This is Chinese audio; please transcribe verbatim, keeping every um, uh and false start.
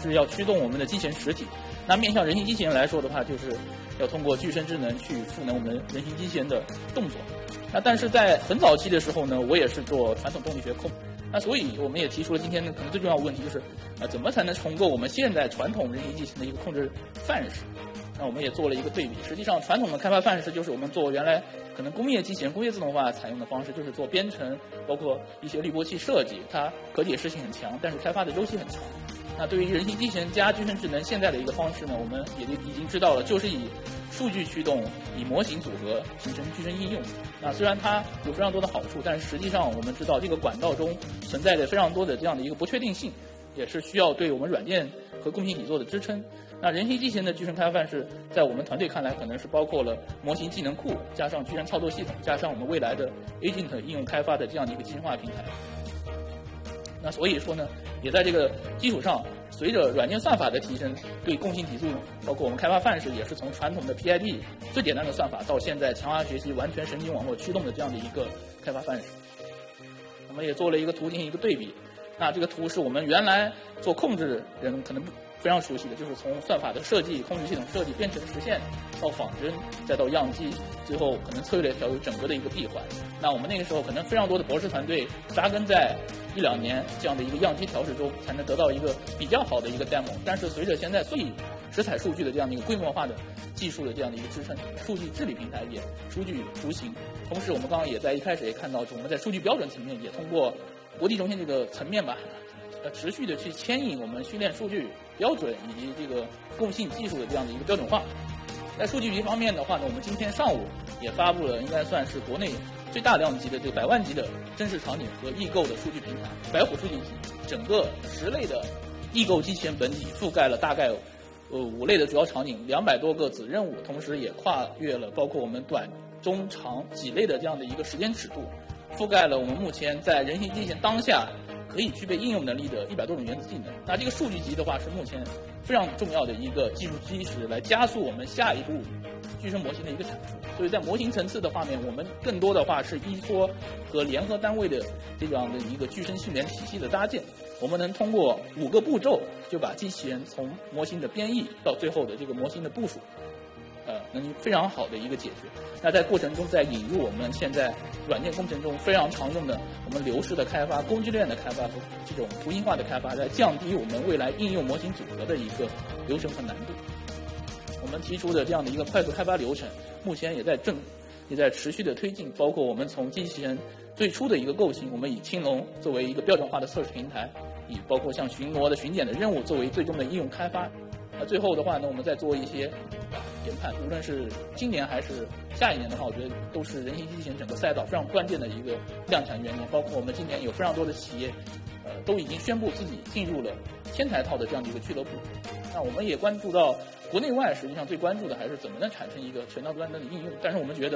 是要驱动我们的机器人实体。那面向人形机器人来说的话，就是要通过具身智能去赋能我们人形机器人的动作。那但是在很早期的时候呢，我也是做传统动力学控，那所以我们也提出了今天呢可能最重要的问题，就是啊怎么才能重构我们现在传统人形机器人的一个控制范式？那我们也做了一个对比。实际上，传统的开发范式就是我们做原来可能工业机器人、工业自动化采用的方式，就是做编程，包括一些滤波器设计，它可解释性很强，但是开发的周期很长。那对于人形机器人加具身智能现在的一个方式呢，我们也已经知道了，就是以数据驱动，以模型组合形成具身应用。那虽然它有非常多的好处，但是实际上我们知道这个管道中存在着非常多的这样的一个不确定性，也是需要对我们软件和共性体做的支撑。那人形机器人的具身开发范式，在我们团队看来，可能是包括了模型技能库，加上具身操作系统，加上我们未来的 Agent 应用开发的这样的一个集成化平台。那所以说呢，也在这个基础上，随着软件算法的提升，对共性体系，包括我们开发范式，也是从传统的 P I D 最简单的算法，到现在强化学习、完全神经网络驱动的这样的一个开发范式。我们也做了一个图进行一个对比。那这个图是我们原来做控制人可能非常熟悉的，就是从算法的设计、控制系统设计、编程实现，到仿真，再到样机，最后可能策略调有整个的一个闭环。那我们那个时候可能非常多的博士团队扎根在一两年这样的一个样机调试中，才能得到一个比较好的一个 demo。但是随着现在所以实采数据的这样的一个规模化的技术的这样的一个支撑，数据治理平台也数据雏形。同时，我们刚刚也在一开始也看到，我们在数据标准层面也通过国际中心这个层面吧，呃，持续的去牵引我们训练数据标准以及这个共性技术的这样的一个标准化。在数据集方面的话呢，我们今天上午也发布了，应该算是国内最大量级的这个百万级的真实场景和异构的数据平台——白虎数据集，整个十类的异构机器人本体覆盖了大概呃五类的主要场景，两百多个子任务，同时也跨越了包括我们短、中、长几类的这样的一个时间尺度。覆盖了我们目前在人形机器人当下可以具备应用能力的一百多种原子技能。那这个数据集的话，是目前非常重要的一个技术基石，来加速我们下一步具身模型的一个产出。所以在模型层次的方面，我们更多的话是依托和联合单位的这样的一个具身训练体系的搭建，我们能通过五个步骤就把机器人从模型的编译到最后的这个模型的部署。呃，能非常好的一个解决。那在过程中再引入我们现在软件工程中非常常用的我们流式的开发、工具链的开发和这种图形化的开发，来降低我们未来应用模型组合的一个流程和难度。我们提出的这样的一个快速开发流程，目前也在正也在持续的推进，包括我们从机器人最初的一个构型，我们以青龙作为一个标准化的测试平台，以包括像巡逻的巡检的任务作为最终的应用开发。那最后的话呢，我们再做一些研判，无论是今年还是下一年的话，我觉得都是人形机器人整个赛道非常关键的一个量产元年。包括我们今年有非常多的企业，呃，都已经宣布自己进入了天台套的这样的一个俱乐部。那我们也关注到国内外，实际上最关注的还是怎么能产生一个全高端的应用。但是我们觉得。